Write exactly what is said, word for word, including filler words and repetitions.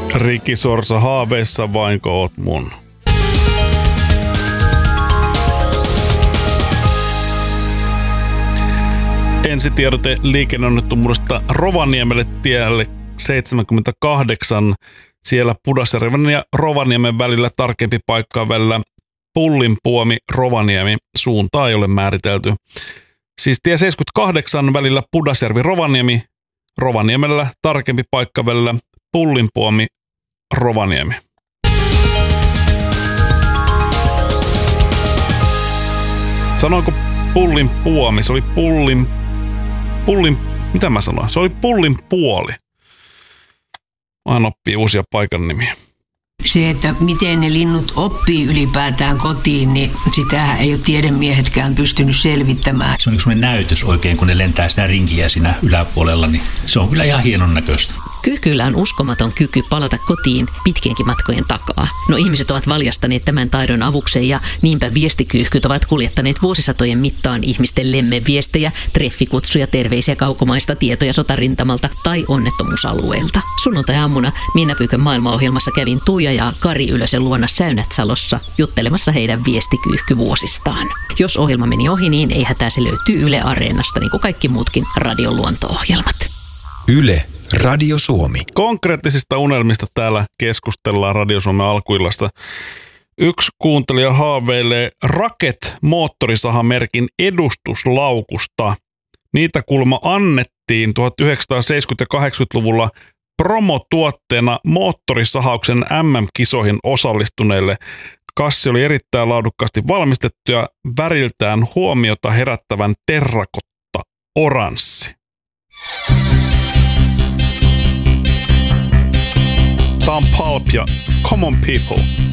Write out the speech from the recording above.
Riki Sorsa, haaveissa vainko oot mun? Ensitiedote liikenneonnettomuudesta Rovaniemelle tielle seitsemänkymmentäkahdeksan. Siellä Pudasjärven ja Rovaniemen välillä tarkempi paikka välillä Pullinpuomi, Rovaniemi. Suuntaa ei ole määritelty. Siis tie seitsemänkymmentäkahdeksan välillä Pudasjärvi, Rovaniemi. Rovaniemellä tarkempi paikka välillä Pullinpuomi, Rovaniemi. Sanoinko Pullinpuomi? Se oli Pullin... Pullin... Mitä mä sanoin? Se oli Pullinpuoli. Aina oppii uusia paikan nimiä. Se, että miten ne linnut oppii ylipäätään kotiin, niin sitä ei ole tiedemiehetkään pystynyt selvittämään. Se on semmoinen näytös oikein, kun ne lentää sitä rinkiä siinä yläpuolella, niin se on kyllä ihan hienon näköistä. Kyyhkyillä on uskomaton kyky palata kotiin pitkienkin matkojen takaa. No ihmiset ovat valjastaneet tämän taidon avukseen ja niinpä viestikyyhkyt ovat kuljettaneet vuosisatojen mittaan ihmisten lemmeviestejä, treffikutsuja, terveisiä kaukomaista, tietoja sotarintamalta tai onnettomuusalueelta. Sunnuntai-aamuna Minäpyykön maailmaohjelmassa kävin Tuija ja Kari Ylösen luona Säynätsalossa juttelemassa heidän viestikyyhkyvuosistaan. Jos ohjelma meni ohi, niin ei hätää, se löytyy Yle Areenasta, niin kuin kaikki muutkin radion luonto-ohjelmat. Yle Radio Suomi. Konkreettisista unelmista täällä keskustellaan Radio Suomen alkuillasta. Yksi kuuntelija haaveilee Raket-moottorisahamerkin edustuslaukusta. Niitä kuulemma annettiin tuhatyhdeksänsataaseitsemänkymmentä- ja kahdeksankymmentäluvulla promotuotteena moottorisahauksen M M-kisoihin osallistuneille. Kassi oli erittäin laadukkaasti valmistettu ja väriltään huomiota herättävän terrakotta oranssi. Tämä on Pulp ja Common People.